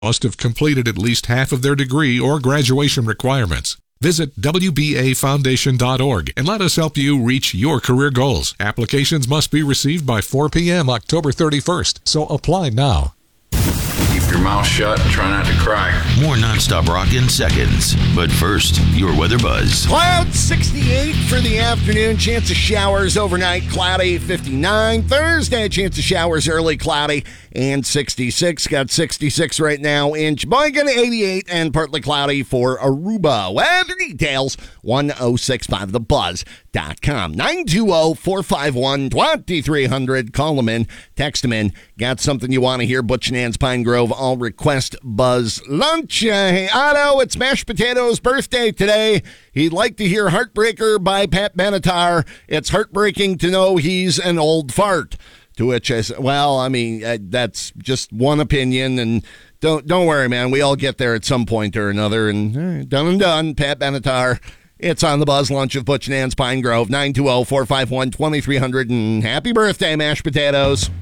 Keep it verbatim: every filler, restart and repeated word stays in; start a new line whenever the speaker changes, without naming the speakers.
must have completed at least half of their degree or graduation requirements. Visit W B A foundation dot org and let us help you reach your career goals. Applications must be received by four p.m. October thirty-first, so apply now.
Keep your mouth shut and try not to cry.
More nonstop rock in seconds. But first, your weather buzz.
Clouds sixty-eight for the afternoon. Chance of showers overnight. Cloudy fifty-nine. Thursday, chance of showers early. Cloudy and sixty-six. Got sixty-six right now in Sheboygan. eighty-eight and partly cloudy for Aruba. Weather details one oh six point five the buzz dot com. nine two zero, four five one, two three zero zero. Call them in. Text them in. Got something you want to hear? Butch and Ann's Pine Grove all request Buzz lunch. Uh, hey, Otto, it's Mashed Potato's birthday today. He'd like to hear Heartbreaker by Pat Benatar. It's heartbreaking to know he's an old fart. To which I said, well, I mean, uh, that's just one opinion, and don't don't worry, man. We all get there at some point or another, and uh, done and done. Pat Benatar. It's on the Buzz Lunch of Butch and Ann's Pine Grove. nine two zero, four five one, two three zero zero. And happy birthday, Mashed Potatoes.